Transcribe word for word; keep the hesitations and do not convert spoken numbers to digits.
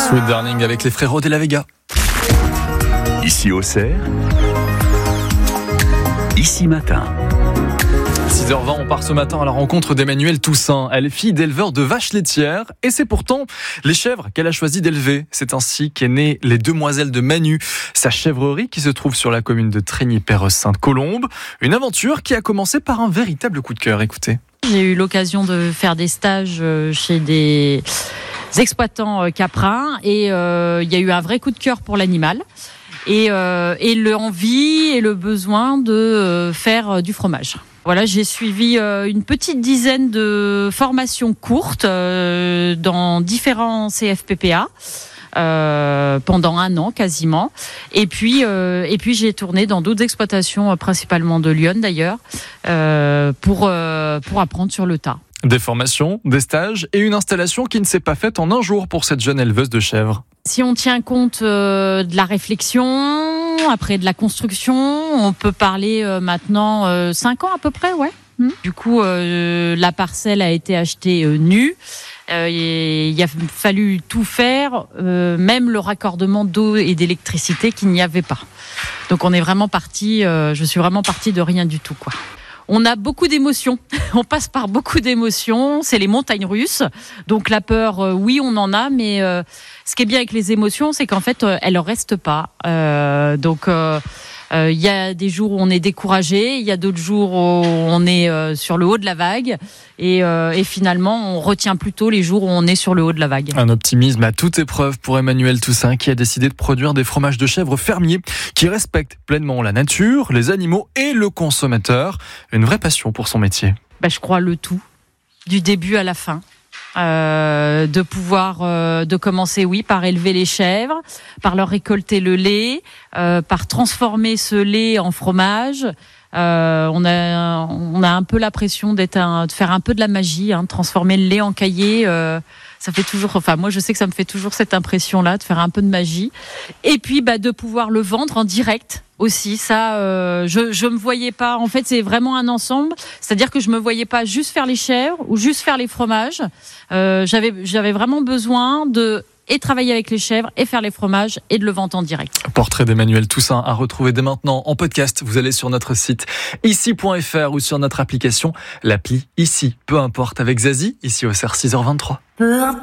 Sweet Darling avec les frérots de la Vega. Ici Auxerre, ici matin. six heures vingt, on part ce matin à la rencontre d'Emmanuelle Toussaint. Elle est fille d'éleveur de vaches laitières et c'est pourtant les chèvres qu'elle a choisi d'élever. C'est ainsi qu'est née les Demoiselles de Manu, sa chèvrerie qui se trouve sur la commune de Trény-Perros-Sainte-Colombe. Une aventure qui a commencé par un véritable coup de cœur. Écoutez. J'ai eu l'occasion de faire des stages chez des exploitants caprins et euh, il y a eu un vrai coup de cœur pour l'animal. Et, euh, et l'envie et le besoin de euh, faire du fromage. Voilà, j'ai suivi euh, une petite dizaine de formations courtes euh, dans différents C F P P A euh, pendant un an quasiment. Et puis, euh, et puis j'ai tourné dans d'autres exploitations, euh, principalement de Lyon d'ailleurs, euh, pour euh, pour apprendre sur le tas. Des formations, des stages et une installation qui ne s'est pas faite en un jour pour cette jeune éleveuse de chèvres. Si on tient compte euh, de la réflexion, après de la construction, on peut parler euh, maintenant euh, cinq ans à peu près, ouais. Mmh. Du coup, euh, la parcelle a été achetée euh, nue. Euh, et il a fallu tout faire, euh, même le raccordement d'eau et d'électricité qu'il n'y avait pas. Donc on est vraiment parti, euh, je suis vraiment partie de rien du tout, quoi. On a beaucoup d'émotions, on passe par beaucoup d'émotions, c'est les montagnes russes. Donc la peur, euh, oui, on en a, mais euh, ce qui est bien avec les émotions, c'est qu'en fait, euh, elles ne restent pas. Euh, donc euh, euh, y a des jours où on est découragé, il y a d'autres jours où on est euh, sur le haut de la vague. Et, euh, et finalement, on retient plutôt les jours où on est sur le haut de la vague. Un optimisme à toute épreuve pour Emmanuelle Toussaint qui a décidé de produire des fromages de chèvre fermiers qui respectent pleinement la nature, les animaux et le consommateur. Une vraie passion pour son métier. Bah, je crois le tout, du début à la fin. Euh, de pouvoir, euh, de commencer, oui, par élever les chèvres, par leur récolter le lait, euh, par transformer ce lait en fromage. Euh, on a, on a un peu l'impression d'être un, de faire un peu de la magie, hein, de transformer le lait en caillé. Euh, ça fait toujours, enfin moi je sais que ça me fait toujours cette impression-là de faire un peu de magie. Et puis bah de pouvoir le vendre en direct aussi. Ça, euh, je je me voyais pas. En fait, c'est vraiment un ensemble. C'est-à-dire que je me voyais pas juste faire les chèvres ou juste faire les fromages. Euh, j'avais j'avais vraiment besoin de et travailler avec les chèvres, et faire les fromages, et de le vendre en direct. Portrait d'Emmanuelle Toussaint à retrouver dès maintenant en podcast. Vous allez sur notre site ici point f r ou sur notre application, l'appli Ici, peu importe, avec Zazie, ici au C E R six heures vingt-trois.